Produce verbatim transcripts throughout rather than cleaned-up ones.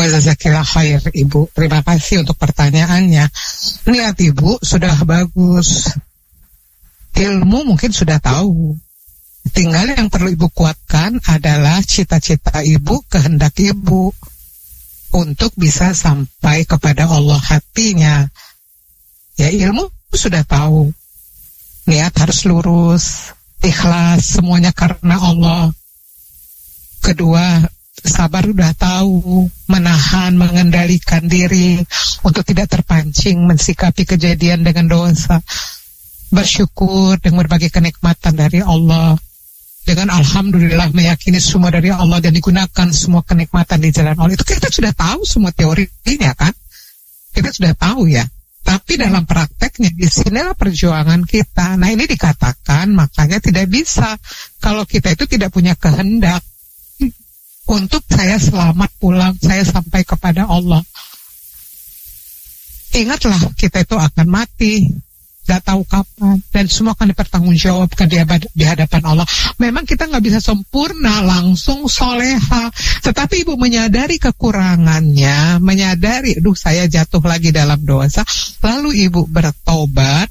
Wa jazakillah khair Ibu. Terima kasih untuk pertanyaannya. Niat Ibu sudah bagus, ilmu mungkin sudah tahu. Tinggal yang perlu Ibu kuatkan adalah cita-cita Ibu, kehendak Ibu untuk bisa sampai kepada Allah hatinya. Ya, ilmu sudah tahu, niat harus lurus, ikhlas, semuanya karena Allah. Kedua, sabar udah tahu, menahan, mengendalikan diri untuk tidak terpancing mensikapi kejadian dengan dosa. Bersyukur dengan berbagai kenikmatan dari Allah, dengan alhamdulillah meyakini semua dari Allah dan digunakan semua kenikmatan di jalan Allah. Itu kita sudah tahu semua teorinya kan, kita sudah tahu ya. Tapi dalam prakteknya disinilah perjuangan kita. Nah, ini dikatakan makanya tidak bisa kalau kita itu tidak punya kehendak untuk saya selamat pulang, saya sampai kepada Allah. Ingatlah, kita itu akan mati, gak tahu kapan, dan semua akan dipertanggungjawabkan di, di hadapan Allah. Memang kita gak bisa sempurna langsung soleha, tetapi Ibu menyadari kekurangannya, menyadari, aduh saya jatuh lagi dalam dosa, lalu Ibu bertobat,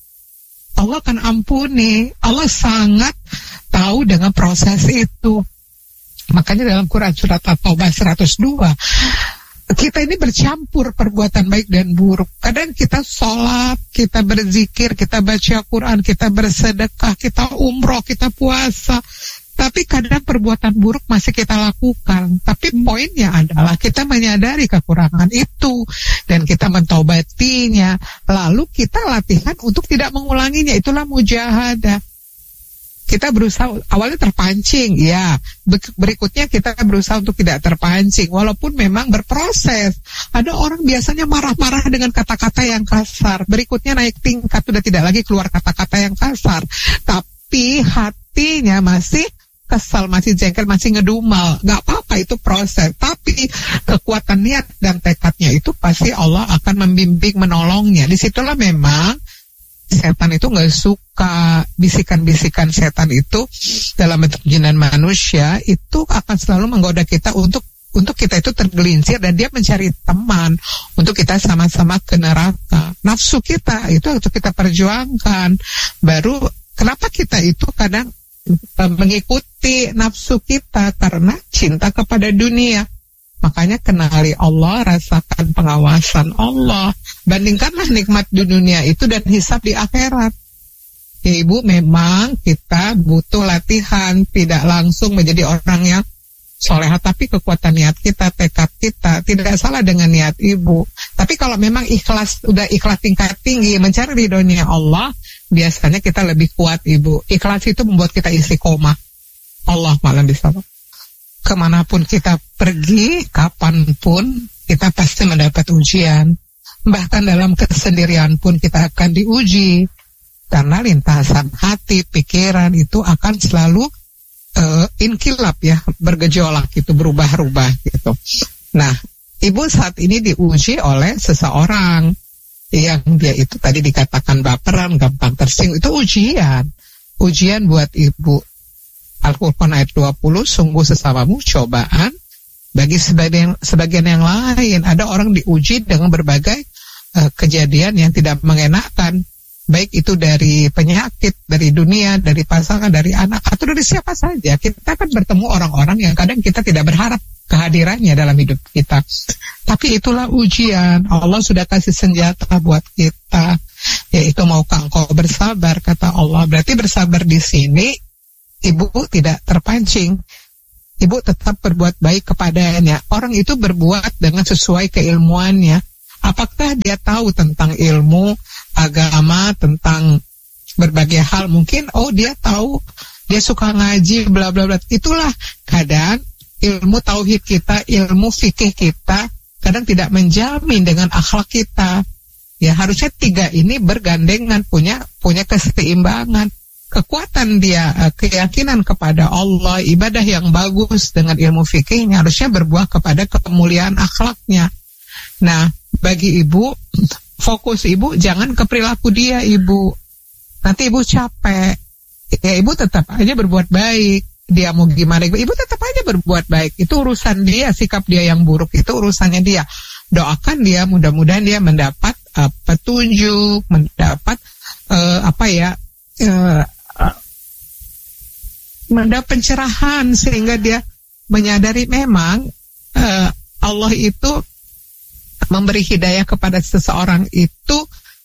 Allah akan ampuni. Allah sangat tahu dengan proses itu. Makanya dalam Quran surat At-Taubah seratus dua, kita ini bercampur perbuatan baik dan buruk. Kadang kita sholat, kita berzikir, kita baca Quran, kita bersedekah, kita umroh, kita puasa. Tapi kadang perbuatan buruk masih kita lakukan. Tapi poinnya adalah kita menyadari kekurangan itu dan kita mentaubatinya. Lalu kita latihan untuk tidak mengulanginya. Itulah mujahadah. Kita berusaha, awalnya terpancing, ya. Berikutnya kita berusaha untuk tidak terpancing, walaupun memang berproses. Ada orang biasanya marah-marah dengan kata-kata yang kasar. Berikutnya naik tingkat, sudah tidak lagi keluar kata-kata yang kasar. Tapi hatinya masih kesal, masih jengkel, masih ngedumel. Gak apa-apa, itu proses. Tapi kekuatan niat dan tekadnya itu pasti Allah akan membimbing, menolongnya. Disitulah memang setan itu gak suka, bisikan-bisikan setan itu dalam bentuk jin dan manusia itu akan selalu menggoda kita untuk untuk kita itu tergelincir, dan dia mencari teman untuk kita sama-sama ke neraka. Nafsu kita itu harus kita perjuangkan. Baru kenapa kita itu kadang mengikuti nafsu kita karena cinta kepada dunia. Makanya kenali Allah, rasakan pengawasan Allah. Bandingkanlah nikmat di dunia itu dan hisab di akhirat. Ya, Ibu, memang kita butuh latihan, tidak langsung menjadi orang yang soleha, tapi kekuatan niat kita, tekad kita, tidak salah dengan niat Ibu. Tapi kalau memang ikhlas, udah ikhlas tingkat tinggi, mencari ridhonya Allah, biasanya kita lebih kuat, Ibu. Ikhlas itu membuat kita istiqomah. Allah malam bisa. Kemanapun kita pergi, kapanpun, kita pasti mendapat ujian. Bahkan dalam kesendirian pun kita akan diuji. Karena lintasan hati, pikiran itu akan selalu uh, inkilap ya, bergejolak gitu, berubah-ubah gitu. Nah, Ibu saat ini diuji oleh seseorang yang dia itu tadi dikatakan baperan, gampang tersinggung. Itu ujian. Ujian buat Ibu. Al-Quran ayat dua puluh, sungguh sesamamu cobaan bagi sebagian, sebagian yang lain. Ada orang diuji dengan berbagai uh, kejadian yang tidak mengenakan, baik itu dari penyakit, dari dunia, dari pasangan, dari anak, atau dari siapa saja. Kita akan bertemu orang-orang yang kadang kita tidak berharap kehadirannya dalam hidup kita. Tapi itulah ujian. Allah sudah kasih senjata buat kita, yaitu maukah engkau bersabar, kata Allah. Berarti bersabar di sini Ibu tidak terpancing, Ibu tetap berbuat baik kepadanya. Orang itu berbuat dengan sesuai keilmuannya. Apakah dia tahu tentang ilmu agama, tentang berbagai hal? Mungkin, oh dia tahu, dia suka ngaji, bla bla bla. Itulah kadang ilmu tauhid kita, ilmu fikih kita, kadang tidak menjamin dengan akhlak kita. Ya, harusnya tiga ini bergandengan, punya punya keseimbangan. Kekuatan dia, keyakinan kepada Allah, ibadah yang bagus dengan ilmu fikihnya harusnya berbuah kepada kemuliaan akhlaknya. Nah, bagi Ibu, fokus Ibu jangan ke perilaku dia, Ibu. Nanti Ibu capek. Ya, Ibu tetap aja berbuat baik. dia mau gimana, ibu tetap aja berbuat baik. Itu urusan dia, sikap dia yang buruk itu urusannya dia. Doakan dia, mudah-mudahan dia mendapat uh, petunjuk, mendapat uh, apa ya, uh, uh, mendapat pencerahan sehingga dia menyadari memang uh, Allah itu memberi hidayah kepada seseorang itu.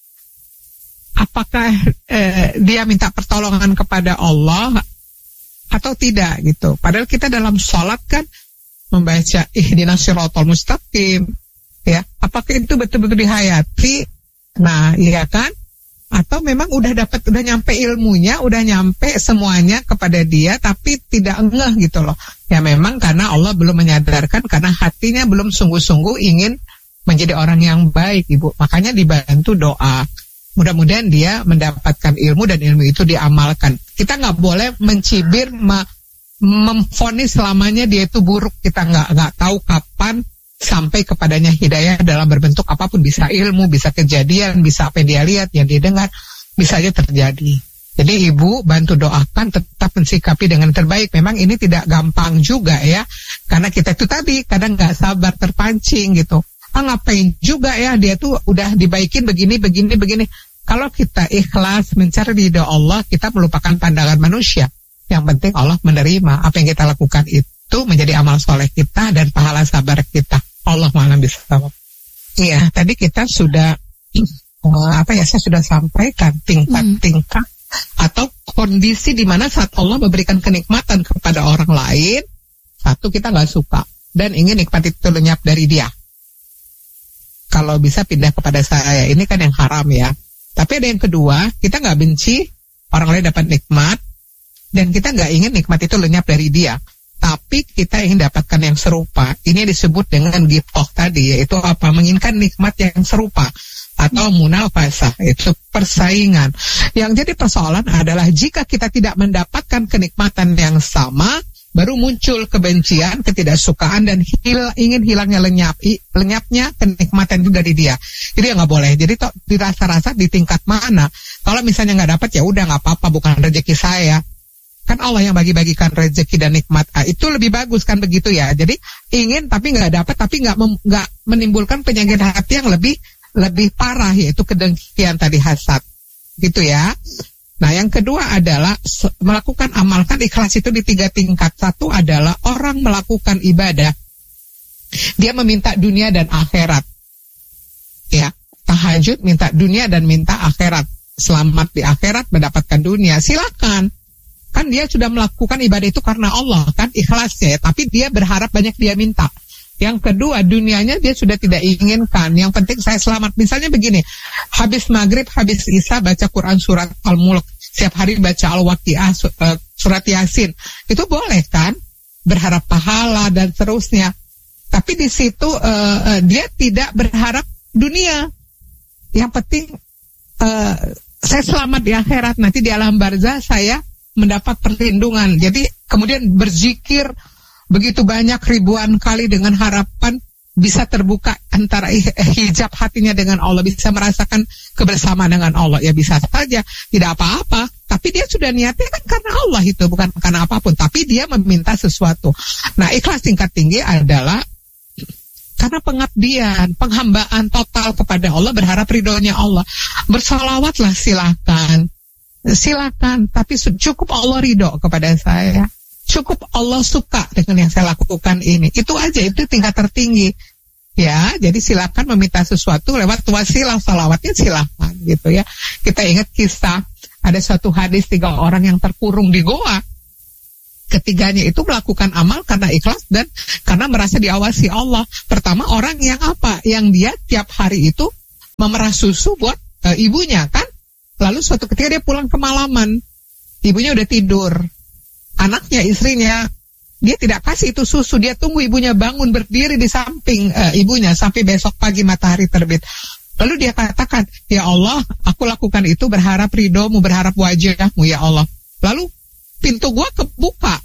Apakah uh, dia minta pertolongan kepada Allah atau tidak gitu. Padahal kita dalam sholat kan membaca ihdinas siratal mustaqim, ya. Apakah itu betul-betul dihayati? Nah, iya kan? Atau memang udah dapat, udah nyampe ilmunya, udah nyampe semuanya kepada dia, tapi tidak ngeh gitu loh. Ya memang karena Allah belum menyadarkan, karena hatinya belum sungguh-sungguh ingin menjadi orang yang baik, Ibu. Makanya dibantu doa. Mudah-mudahan dia mendapatkan ilmu dan ilmu itu diamalkan. Kita nggak boleh mencibir, me, memvonis selamanya dia itu buruk. Kita nggak nggak tahu kapan sampai kepadanya hidayah dalam berbentuk apapun. Bisa ilmu, bisa kejadian, bisa apa yang dia lihat, yang dia dengar, bisa aja terjadi. Jadi ibu bantu doakan, tetap mensikapi dengan terbaik. Memang ini tidak gampang juga ya, karena kita itu tadi kadang nggak sabar, terpancing gitu. Ah ngapain juga ya, dia tuh udah dibaikin begini, begini, begini. Kalau kita ikhlas mencari ridha Allah, kita melupakan pandangan manusia. Yang penting Allah menerima apa yang kita lakukan itu menjadi amal soleh kita dan pahala sabar kita. Allah maha bisawab. Iya, tadi kita sudah uh, apa ya, saya sudah sampaikan tingkat-tingkat hmm. atau kondisi di mana saat Allah memberikan kenikmatan kepada orang lain, satu kita nggak suka dan ingin nikmat itu lenyap dari dia. Kalau bisa pindah kepada saya, ini kan yang haram ya. Tapi ada yang kedua, kita nggak benci orang lain dapat nikmat, dan kita nggak ingin nikmat itu lenyap dari dia. Tapi kita ingin dapatkan yang serupa. Ini disebut dengan ghibthah tadi, yaitu apa? Menginginkan nikmat yang serupa. Atau munafasah, itu persaingan. Yang jadi persoalan adalah jika kita tidak mendapatkan kenikmatan yang sama, baru muncul kebencian, ketidaksukaan, dan hil, ingin hilangnya lenyap, i, lenyapnya kenikmatan itu dari dia. Jadi ya nggak boleh. Jadi to, dirasa-rasa di tingkat mana? Kalau misalnya nggak dapat, ya udah nggak apa-apa, bukan rezeki saya. Kan Allah yang bagi-bagikan rezeki dan nikmat. Ah, itu lebih bagus kan begitu ya. Jadi ingin tapi nggak dapat, tapi nggak nggak menimbulkan penyakit hati yang lebih lebih parah, yaitu kedengkian tadi, hasad, gitu ya. Nah, yang kedua adalah melakukan amalkan ikhlas itu di tiga tingkat. Satu adalah orang melakukan ibadah, dia meminta dunia dan akhirat. Ya, tahajud minta dunia dan minta akhirat. Selamat di akhirat, mendapatkan dunia. Silakan. Kan dia sudah melakukan ibadah itu karena Allah, kan ikhlasnya ya. Tapi dia berharap banyak dia minta. Yang kedua, dunianya dia sudah tidak inginkan. Yang penting saya selamat. Misalnya begini, habis maghrib, habis isya baca Quran surat Al-Mulk, setiap hari baca Al-Waqi'ah, surat Yasin. Itu boleh kan? Berharap pahala dan seterusnya. Tapi di situ uh, uh, dia tidak berharap dunia. Yang penting uh, saya selamat di akhirat. Nanti di alam barzah saya mendapat perlindungan. Jadi kemudian berzikir begitu banyak ribuan kali dengan harapan bisa terbuka antara hijab hatinya dengan Allah, bisa merasakan kebersamaan dengan Allah. Ya bisa saja, tidak apa-apa. Tapi dia sudah niatnya kan karena Allah itu, bukan karena apapun. Tapi dia meminta sesuatu. Nah, ikhlas tingkat tinggi adalah karena pengabdian, penghambaan total kepada Allah, berharap ridhonya Allah. Bersalawatlah silakan. Silakan, tapi cukup Allah ridho kepada saya. Cukup Allah suka dengan yang saya lakukan ini. Itu aja, itu tingkat tertinggi. Ya, jadi silakan meminta sesuatu lewat wasilah salawatnya, silakan gitu ya. Kita ingat kisah, ada suatu hadis tiga orang yang terkurung di goa. Ketiganya itu melakukan amal karena ikhlas dan karena merasa diawasi Allah. Pertama, orang yang apa? Yang dia tiap hari itu memerah susu buat e, ibunya kan. Lalu suatu ketika dia pulang kemalaman, ibunya udah tidur. Anaknya, istrinya, dia tidak kasih itu susu, dia tunggu ibunya bangun berdiri di samping uh, ibunya sampai besok pagi matahari terbit. Lalu dia katakan, ya Allah, aku lakukan itu berharap ridhomu, berharap wajahmu ya Allah. Lalu pintu gua kebuka.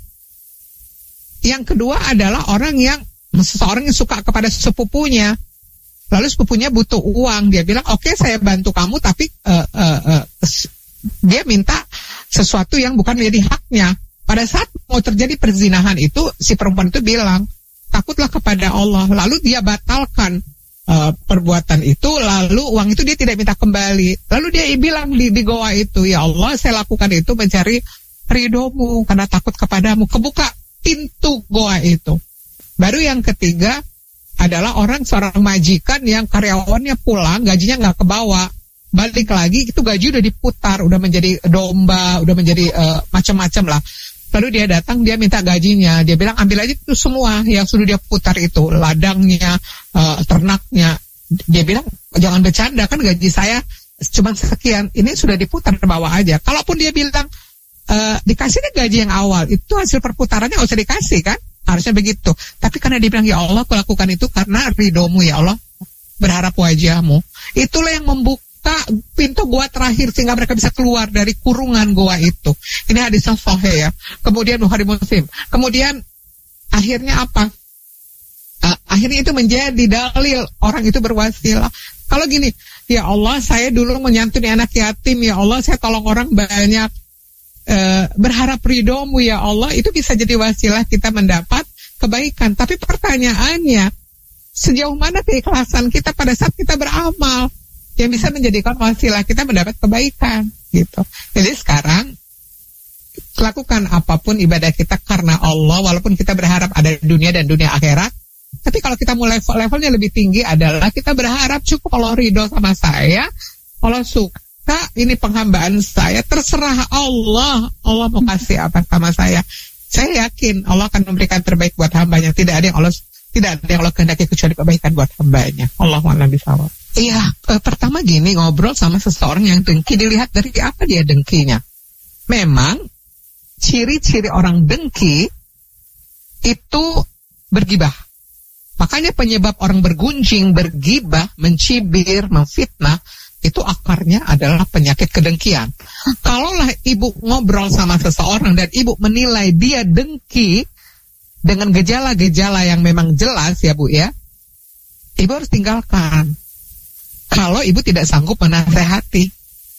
Yang kedua adalah orang yang, seseorang yang suka kepada sepupunya. Lalu sepupunya butuh uang, dia bilang, oke okay, saya bantu kamu, tapi uh, uh, uh, dia minta sesuatu yang bukan menjadi haknya. pada saat mau terjadi perzinahan itu, si perempuan itu bilang, takutlah kepada Allah. Lalu dia batalkan uh, perbuatan itu, lalu uang itu dia tidak minta kembali. Lalu dia bilang di, di goa itu, ya Allah, saya lakukan itu mencari ridhomu karena takut kepadamu. Kebuka pintu goa itu. Baru yang ketiga adalah orang seorang majikan yang karyawannya pulang, gajinya nggak kebawa. Balik lagi, itu gaji udah diputar, udah menjadi domba, udah menjadi uh, macam-macam lah. Lalu dia datang, dia minta gajinya. Dia bilang, ambil aja itu semua yang sudah dia putar itu. Ladangnya, uh, ternaknya. Dia bilang, jangan bercanda, kan gaji saya cuma sekian. Ini sudah diputar, bawa aja. Kalaupun dia bilang, uh, dikasihnya gaji yang awal, itu hasil perputarannya nggak usah dikasih kan? Harusnya begitu. Tapi karena dia bilang, ya Allah, aku lakukan itu karena ridhomu ya Allah. Berharap wajahmu. Itulah yang membuka pintu gua terakhir sehingga mereka bisa keluar dari kurungan gua itu. Ini hadis yang sahih ya. Kemudian Bukhari Muslim. Kemudian akhirnya apa? Uh, akhirnya itu menjadi dalil orang itu berwasilah. Kalau gini, ya Allah, saya dulu menyantuni anak yatim, ya Allah, saya tolong orang banyak, uh, berharap ridhomu ya Allah, itu bisa jadi wasilah kita mendapat kebaikan. Tapi pertanyaannya, sejauh mana keikhlasan kita pada saat kita beramal yang bisa menjadikan wasilah kita mendapat kebaikan gitu. Jadi sekarang lakukan apapun ibadah kita karena Allah, walaupun kita berharap ada dunia dan dunia akhirat. Tapi kalau kita mulai levelnya lebih tinggi adalah kita berharap cukup Allah ridho sama saya, Allah suka, ini penghambaan saya, terserah Allah, Allah mau kasih apa sama saya. Saya yakin Allah akan memberikan terbaik buat hambanya. Tidak ada yang Allah tidak ada yang Allah kehendaki kecuali kebaikan buat hambanya. Allahu a'lam bishawab. Iya, e, pertama gini, ngobrol sama seseorang yang dengki, dilihat dari apa dia dengkinya. Memang ciri-ciri orang dengki itu bergibah. Makanya penyebab orang bergunjing, bergibah, mencibir, memfitnah, itu akarnya adalah penyakit kedengkian. Kalaulah ibu ngobrol sama seseorang dan ibu menilai dia dengki dengan gejala-gejala yang memang jelas ya Bu ya, ibu harus tinggalkan. Kalau ibu tidak sanggup menasehati,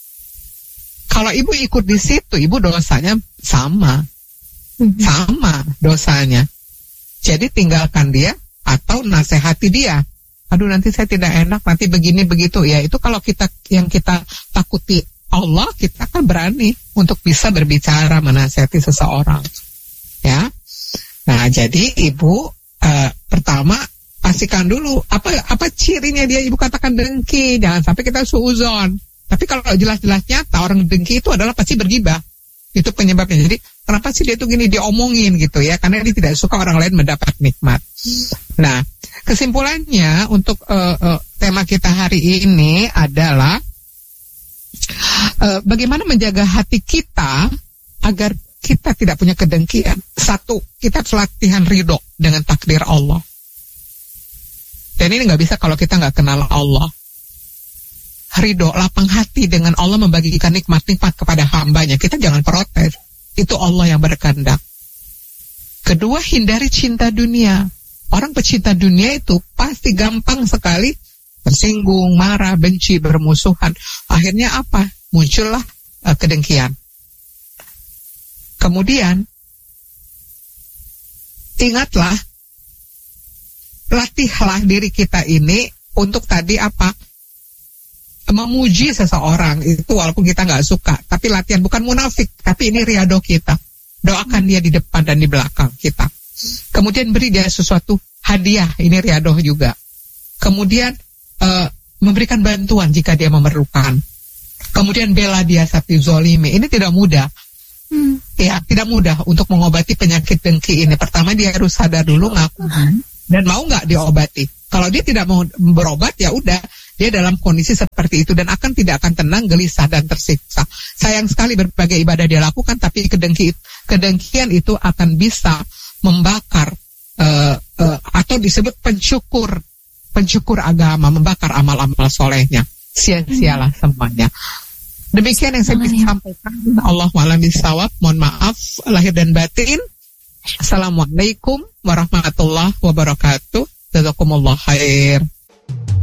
kalau ibu ikut di situ, ibu dosanya sama, sama dosanya. Jadi tinggalkan dia atau nasehati dia. Aduh, nanti saya tidak enak, nanti begini begitu ya. Itu kalau kita yang kita takuti Allah, kita kan berani untuk bisa berbicara menasehati seseorang. Ya. Nah, jadi ibu uh, pertama pastikan dulu apa apa cirinya dia ibu katakan dengki, jangan sampai kita suuzon. Tapi kalau jelas-jelas nyata orang dengki itu adalah pasti bergibah. Itu penyebabnya. Jadi kenapa sih dia itu gini, diomongin gitu ya, karena dia tidak suka orang lain mendapat nikmat. Nah, kesimpulannya untuk uh, uh, tema kita hari ini adalah uh, bagaimana menjaga hati kita agar kita tidak punya kedengkian. Satu, kita harus latihan ridho dengan takdir Allah. Dan ini nggak bisa kalau kita nggak kenal Allah. Ridho, lapang hati dengan Allah membagikan nikmat-nikmat kepada hambanya. Kita jangan protes. Itu Allah yang berkehendak. Kedua, hindari cinta dunia. Orang pecinta dunia itu pasti gampang sekali tersinggung, marah, benci, bermusuhan. Akhirnya apa? Muncullah uh, kedengkian. Kemudian, ingatlah, latihlah diri kita ini untuk tadi apa? Memuji seseorang itu walaupun kita nggak suka, tapi latihan bukan munafik, tapi ini riado kita. Doakan dia di depan dan di belakang kita. Kemudian beri dia sesuatu hadiah, ini riado juga. Kemudian uh, memberikan bantuan jika dia memerlukan. Kemudian bela dia saat dizolimi. Ini tidak mudah. Hmm. Ya, tidak mudah untuk mengobati penyakit dengki ini. Pertama dia harus sadar dulu, ngaku dan mau nggak diobati. Kalau dia tidak mau berobat, ya udah, dia dalam kondisi seperti itu dan akan tidak akan tenang, gelisah dan tersiksa. Sayang sekali berbagai ibadah dia lakukan, tapi kedengki, kedengkian itu akan bisa membakar uh, uh, atau disebut pencukur, pencukur agama, membakar amal-amal solehnya. Sia-sialah semuanya. Demikian yang saya bisa sampaikan. Allahu a'lam bishawab. Mohon maaf lahir dan batin. Assalamualaikum warahmatullahi wabarakatuh. Jazakumullah khair.